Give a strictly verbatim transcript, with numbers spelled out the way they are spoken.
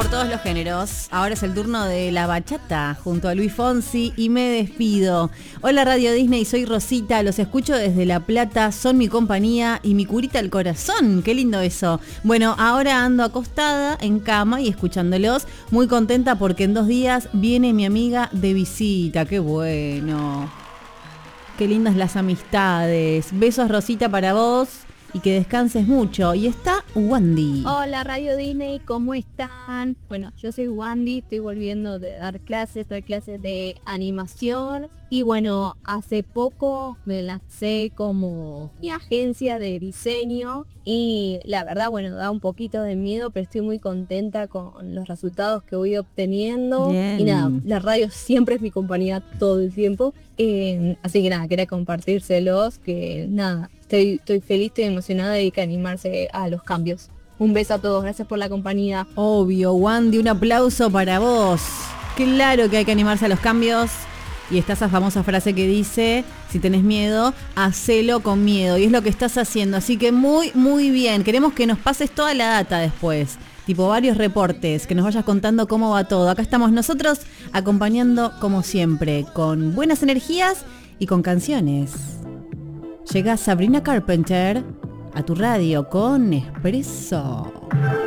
por todos los géneros. Ahora es el turno de la bachata junto a Luis Fonsi y me despido. Hola Radio Disney, soy Rosita, los escucho desde La Plata, son mi compañía y mi curita al corazón. Qué lindo eso. Bueno, ahora ando acostada en cama y escuchándolos, muy contenta porque en dos días viene mi amiga de visita. Qué bueno. Qué lindas las amistades. Besos, Rosita, para vos. Y que descanses mucho. Y está Wandy. Hola Radio Disney, ¿cómo están? Bueno, yo soy Wandy, estoy volviendo de dar clases, doy clases de animación. Y bueno, hace poco me lancé como mi agencia de diseño. Y la verdad, bueno, da un poquito de miedo, pero estoy muy contenta con los resultados que voy obteniendo. Bien. Y nada, la radio siempre es mi compañía todo el tiempo. Eh, así que nada, quería compartírselos, que nada, estoy, estoy feliz, estoy emocionada y hay que animarse a los cambios. Un beso a todos, gracias por la compañía. Obvio, Wandy, un aplauso para vos. Claro que hay que animarse a los cambios. Y está esa famosa frase que dice, si tenés miedo, hacelo con miedo. Y es lo que estás haciendo. Así que muy, muy bien. Queremos que nos pases toda la data después. Tipo varios reportes, que nos vayas contando cómo va todo. Acá estamos nosotros acompañando como siempre, con buenas energías y con canciones. Llega Sabrina Carpenter a tu radio con Espresso.